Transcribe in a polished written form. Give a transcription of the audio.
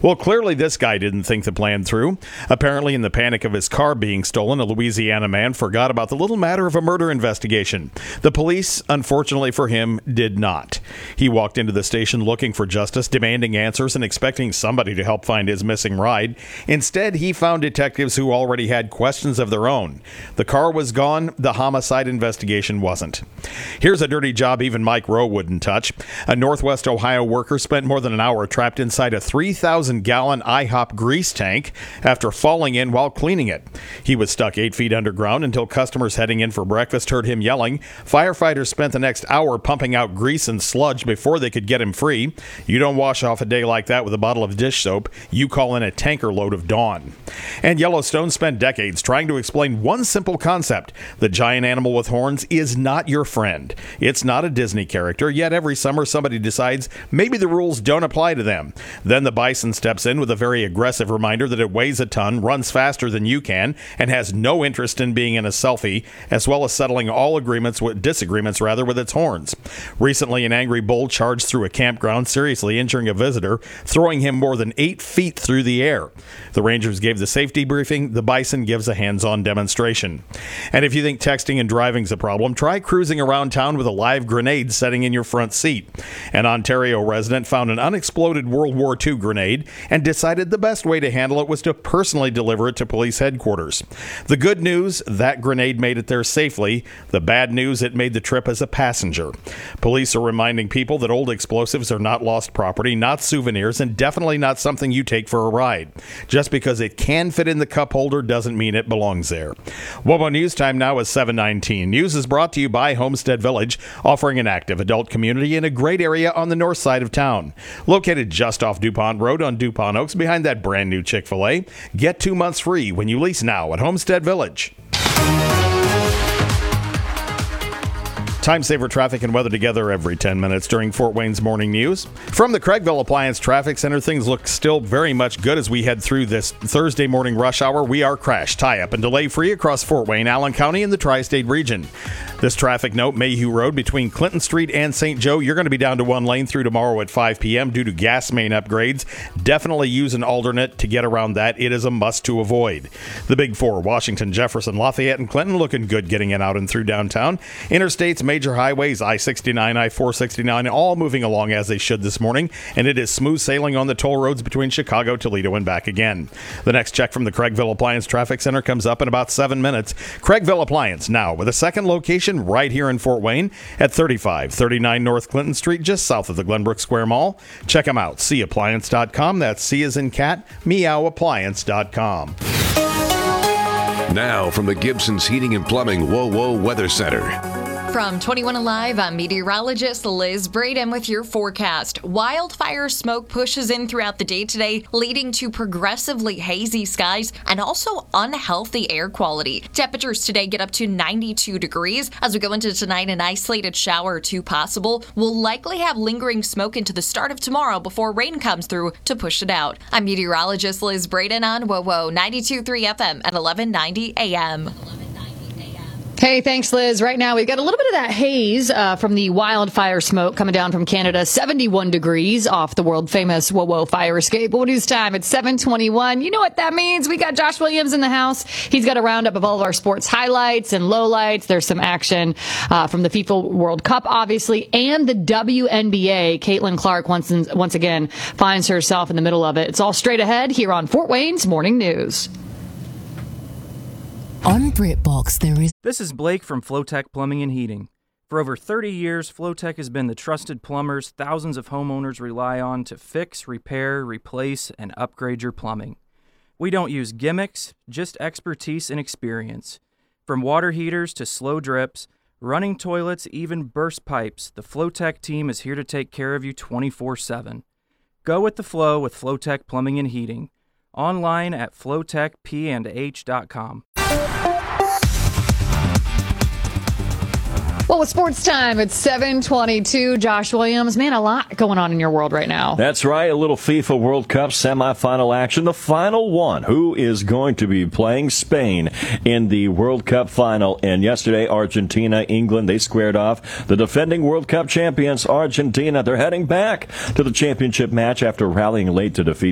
Well, clearly this guy didn't think the plan through. Apparently, in the panic of his car being stolen, a Louisiana man forgot about the little matter of a murder investigation. The police, unfortunately for him, did not. He walked into the station looking for justice, demanding answers, and expecting somebody to help find his missing ride. Instead, he found detectives who already had questions of their own. The car was gone. The homicide investigation wasn't. Here's a dirty job even Mike Rowe wouldn't touch. A Northwest Ohio worker spent more than an hour trapped inside a 3,000-gallon IHOP grease tank after falling in while cleaning it. He was stuck 8 feet underground until customers heading in for breakfast heard him yelling. Firefighters spent the next hour pumping out grease and sludge before they could get him free. You don't wash off a day like that with a bottle of dish soap. You call in a tanker load of Dawn. And Yellowstone spent decades trying to explain one simple concept. The giant animal with horns is not your friend. It's not a Disney character, yet every summer somebody decides maybe the rules don't apply to them. Then the bison steps in with a very aggressive reminder that it weighs a ton, runs faster than you can, and has no interest in being in a selfie, as well as settling all disagreements with its horns. Recently, an angry bull charged through a campground, seriously injuring a visitor, throwing him more than 8 feet through the air. The rangers gave the safety briefing. The bison gives a hands-on demonstration. And if you think texting and driving's a problem, try cruising around town with a live grenade setting in your front seat. An Ontario resident found an unexploded World War II grenade and decided the best way to handle it was to personally deliver it to police headquarters. The good news, that grenade made it there safely. The bad news, it made the trip as a passenger. Police are reminding people that old explosives are not lost property, not souvenirs, and definitely not something you take for a ride. Just because it can fit in the cup holder doesn't mean it belongs there. WOWO News time now is 7:19. News is brought to you by Homestead Village, offering an active adult community in a great area on the north side of town. Located just off DuPont Road on DuPont Oaks behind that brand new Chick-fil-A. Get 2 months free when you lease now at Homestead Village. Time saver traffic and weather together every 10 minutes during Fort Wayne's morning news. From the Craigville Appliance Traffic Center, things look still very much good as we head through this Thursday morning rush hour. We are crash, tie-up, and delay-free across Fort Wayne, Allen County, and the Tri-State region. This traffic note, Mayhew Road between Clinton Street and St. Joe, you're going to be down to one lane through tomorrow at 5 p.m. due to gas main upgrades. Definitely use an alternate to get around that. It is a must to avoid. The Big Four, Washington, Jefferson, Lafayette, and Clinton looking good getting in out and through downtown. Interstates, major highways, I-69, I-469, all moving along as they should this morning, and it is smooth sailing on the toll roads between Chicago, Toledo, and back again. The next check from the Craigville Appliance Traffic Center comes up in about 7 minutes. Craigville Appliance now with a second location right here in Fort Wayne at 3539 North Clinton Street, just south of the Glenbrook Square Mall. Check them out, cappliance.com. That's C as in cat, meowappliance.com. Now from the Gibson's Heating and Plumbing WOWO Weather Center. From 21 Alive, I'm meteorologist Liz Braden with your forecast. Wildfire smoke pushes in throughout the day today, leading to progressively hazy skies and also unhealthy air quality. Temperatures today get up to 92 degrees. As we go into tonight, an isolated shower or two possible. We'll likely have lingering smoke into the start of tomorrow before rain comes through to push it out. I'm meteorologist Liz Braden on WOWO 92.3 FM at 1190 AM. Hey, thanks, Liz. Right now, we've got a little bit of that haze from the wildfire smoke coming down from Canada. 71 degrees off the world-famous WOWO fire escape. WOWO News time at 7:21. You know what that means? We got Josh Williams in the house. He's got a roundup of all of our sports highlights and lowlights. There's some action from the FIFA World Cup, obviously, and the WNBA. Caitlin Clark once again finds herself in the middle of it. It's all straight ahead here on Fort Wayne's Morning News. On BritBox, there is... This is Blake from Flowtech Plumbing and Heating. For over 30 years, Flowtech has been the trusted plumbers thousands of homeowners rely on to fix, repair, replace, and upgrade your plumbing. We don't use gimmicks, just expertise and experience. From water heaters to slow drips, running toilets, even burst pipes, the Flowtech team is here to take care of you 24/7. Go with the flow with Flowtech Plumbing and Heating. Online at flowtechp&h.com. Well, with sports time, it's 7:22. Josh Williams, man, a lot going on in your world right now. That's right. A little FIFA World Cup semifinal action. The final one. Who is going to be playing Spain in the World Cup final? And yesterday, Argentina, England, they squared off. The defending World Cup champions, Argentina, they're heading back to the championship match after rallying late to defeat